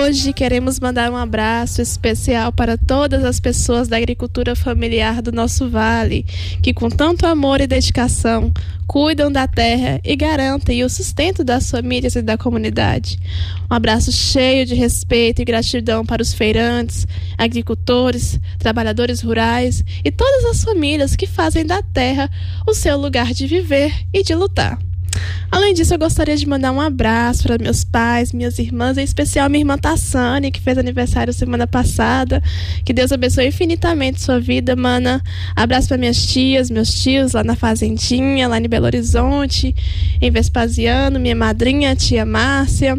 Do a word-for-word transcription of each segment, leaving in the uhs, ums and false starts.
hoje queremos mandar um abraço especial para todas as pessoas da agricultura familiar do nosso vale, que com tanto amor e dedicação cuidam da terra e garantem o sustento das famílias e da comunidade. Um abraço cheio de respeito e gratidão para os feirantes, agricultores, trabalhadores rurais e todas as famílias que fazem da terra o seu lugar de viver e de lutar. Além disso, eu gostaria de mandar um abraço para meus pais, minhas irmãs, em especial minha irmã Tassane, que fez aniversário semana passada. Que Deus abençoe infinitamente sua vida, mana. Abraço para minhas tias, meus tios lá na Fazendinha, lá em Belo Horizonte, em Vespasiano, minha madrinha, tia Márcia.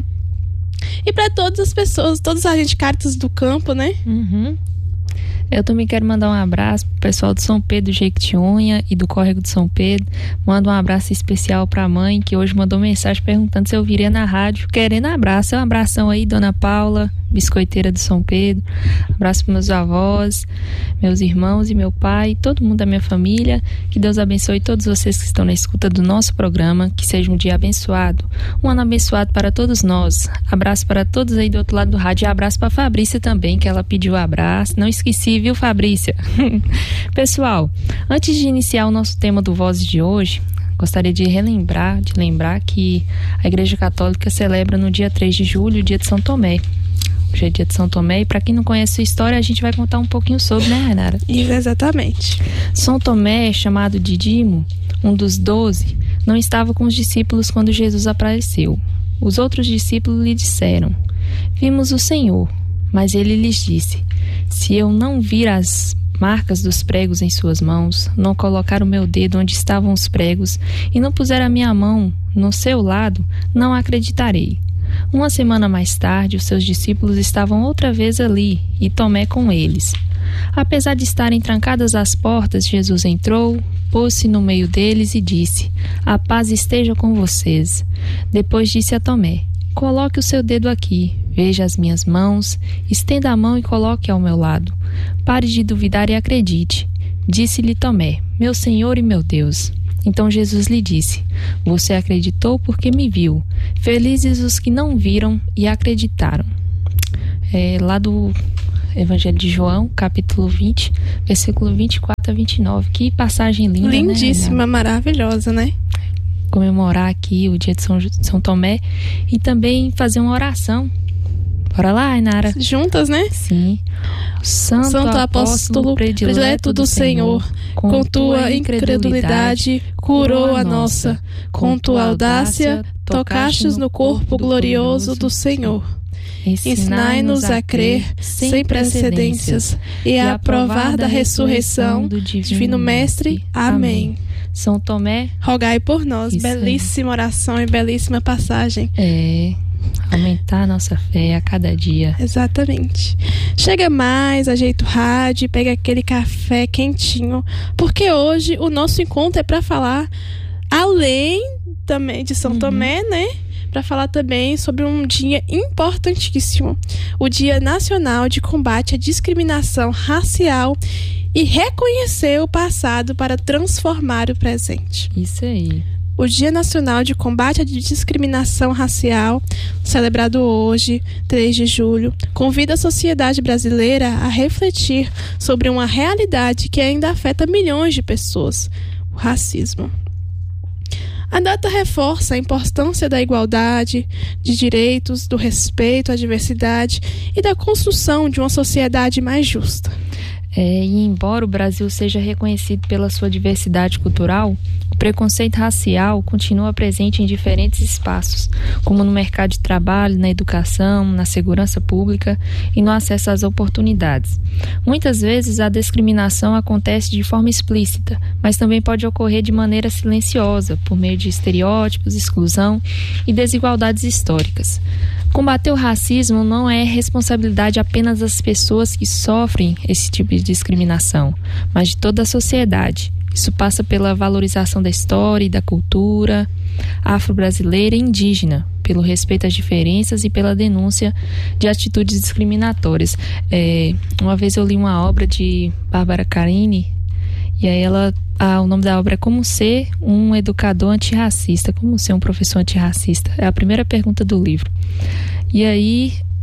E para todas as pessoas, todos os agentes Caritas do campo, né? Uhum. Eu também quero mandar um abraço pro pessoal de São Pedro, Jequitinhonha e do Córrego de São Pedro. Mando um abraço especial pra mãe, que hoje mandou mensagem perguntando se eu viria na rádio, querendo abraço. Um abração aí, Dona Paula, biscoiteira de São Pedro. Abraço para meus avós, meus irmãos e meu pai, todo mundo da minha família. Que Deus abençoe todos vocês que estão na escuta do nosso programa. Que seja um dia abençoado, um ano abençoado para todos nós. Abraço para todos aí do outro lado do rádio. E abraço para a Fabrícia também, que ela pediu abraço. Não esqueci, viu, Fabrícia? Pessoal, antes de iniciar o nosso tema do Vozes de hoje, gostaria de relembrar, de lembrar que a Igreja Católica celebra no dia três de julho o dia de São Tomé. Hoje é dia de São Tomé, e para quem não conhece a história, a gente vai contar um pouquinho sobre, né, Renara? Exatamente. São Tomé, chamado de Dimo, um dos doze, não estava com os discípulos quando Jesus apareceu. Os outros discípulos lhe disseram: vimos o Senhor. Mas ele lhes disse: se eu não vir as marcas dos pregos em suas mãos, não colocar o meu dedo onde estavam os pregos e não puser a minha mão no seu lado, não acreditarei. Uma semana mais tarde, os seus discípulos estavam outra vez ali, e Tomé com eles. Apesar de estarem trancadas as portas, Jesus entrou, pôs-se no meio deles e disse: a paz esteja com vocês. Depois disse a Tomé: coloque o seu dedo aqui, veja as minhas mãos, estenda a mão e coloque ao meu lado. Pare de duvidar e acredite. Disse-lhe Tomé: meu Senhor e meu Deus. Então Jesus lhe disse: você acreditou porque me viu. Felizes os que não viram e acreditaram. É, lá do Evangelho de João, capítulo vinte, versículo vinte e quatro a vinte e nove. Que passagem linda, lindíssima, né? Maravilhosa, né? Comemorar aqui o dia de São, São Tomé e também fazer uma oração. Bora lá, Ainara? Juntas, né? Sim. Santo, Santo apóstolo, apóstolo predileto, predileto do Senhor, com tua incredulidade curou a nossa, com tua audácia tocastes no corpo glorioso do Senhor. Ensinai-nos a crer sem precedências e a provar da ressurreição do Divino Mestre. Amém. São Tomé, rogai por nós. Isso belíssima aí. Oração e belíssima passagem. É, aumentar a nossa fé a cada dia. Exatamente. Chega mais, ajeita o rádio, pega aquele café quentinho, porque hoje o nosso encontro é para falar, além também de São uhum. Tomé, né? Para falar também sobre um dia importantíssimo, o Dia Nacional de Combate à Discriminação Racial, e reconhecer o passado para transformar o presente. Isso aí. O Dia Nacional de Combate à Discriminação Racial, celebrado hoje, três de julho, convida a sociedade brasileira a refletir sobre uma realidade que ainda afeta milhões de pessoas: o racismo. A data reforça a importância da igualdade de direitos, do respeito à diversidade e da construção de uma sociedade mais justa. É, e embora o Brasil seja reconhecido pela sua diversidade cultural, o preconceito racial continua presente em diferentes espaços, como no mercado de trabalho, na educação, na segurança pública e no acesso às oportunidades. Muitas vezes a discriminação acontece de forma explícita, mas também pode ocorrer de maneira silenciosa, por meio de estereótipos, exclusão e desigualdades históricas. Combater o racismo não é responsabilidade apenas das pessoas que sofrem esse tipo de discriminação, mas de toda a sociedade. Isso passa pela valorização da história e da cultura afro-brasileira e indígena, pelo respeito às diferenças e pela denúncia de atitudes discriminatórias. É, uma vez eu li uma obra de Bárbara Carini, e aí ela, ah, o nome da obra é Como Ser um Educador Antirracista, Como Ser um Professor Antirracista. É a primeira pergunta do livro. E aí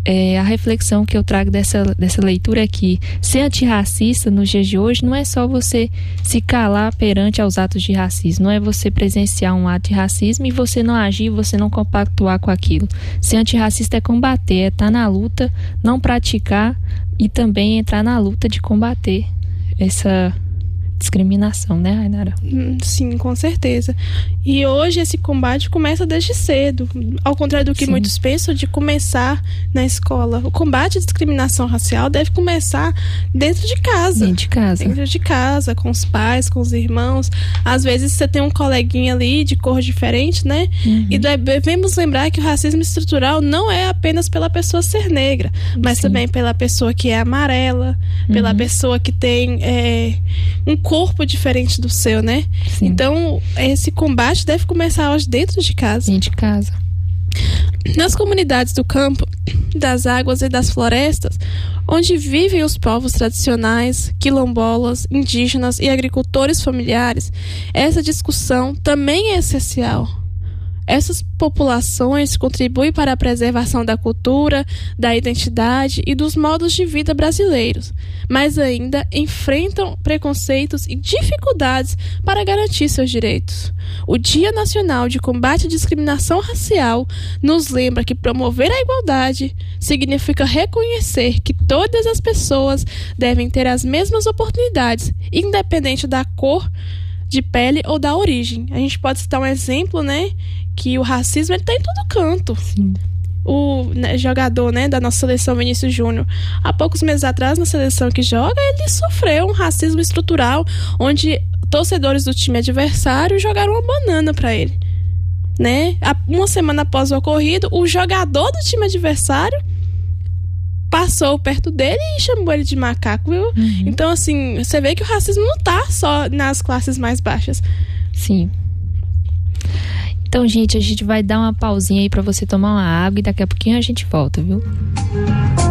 é, a reflexão que eu trago dessa, dessa leitura é que ser antirracista nos dias de hoje não é só você se calar perante aos atos de racismo, não é você presenciar um ato de racismo e você não agir, você não compactuar com aquilo. Ser antirracista é combater, é estar na luta, não praticar e também entrar na luta de combater essa discriminação, né, Rainara? Sim, com certeza. E hoje esse combate começa desde cedo, ao contrário do que Sim. muitos pensam, de começar na escola. O combate à discriminação racial deve começar dentro de casa. Dentro de casa. Dentro de casa, com os pais, com os irmãos. Às vezes você tem um coleguinha ali de cor diferente, né? Uhum. E devemos lembrar que o racismo estrutural não é apenas pela pessoa ser negra, mas Sim. também pela pessoa que é amarela, uhum. pela pessoa que tem é, um corpo diferente do seu, né? Sim. Então, esse combate deve começar hoje dentro de casa. Dentro de casa. Nas comunidades do campo, das águas e das florestas, onde vivem os povos tradicionais, quilombolas, indígenas e agricultores familiares, essa discussão também é essencial. Essas populações contribuem para a preservação da cultura, da identidade e dos modos de vida brasileiros, mas ainda enfrentam preconceitos e dificuldades para garantir seus direitos. O Dia Nacional de Combate à Discriminação Racial nos lembra que promover a igualdade significa reconhecer que todas as pessoas devem ter as mesmas oportunidades, independente da cor de pele ou da origem. A gente pode citar um exemplo, né, que o racismo ele tá em todo canto. Sim. O né, jogador, né, da nossa seleção, Vinícius Júnior, há poucos meses atrás, na seleção que joga, ele sofreu um racismo estrutural, onde torcedores do time adversário jogaram uma banana para ele, né? Uma semana após o ocorrido, o jogador do time adversário passou perto dele e chamou ele de macaco, viu? Uhum. Então, assim, você vê que o racismo não tá só nas classes mais baixas. Sim. Então, gente, a gente vai dar uma pausinha aí pra você tomar uma água e daqui a pouquinho a gente volta, viu?